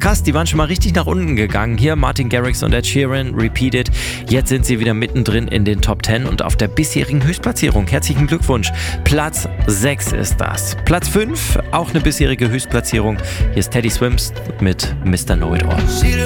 krass, die waren schon mal richtig nach unten gegangen. Hier Martin Garrix und Ed Sheeran, Repeat It. Jetzt sind sie wieder mittendrin in den Top 10 und auf der bisherigen Höchstplatzierung. Herzlichen Glückwunsch. Platz 6 ist das. Platz 5, auch eine bisherige Höchstplatzierung. Hier ist Teddy Swims mit Mr. Know It All.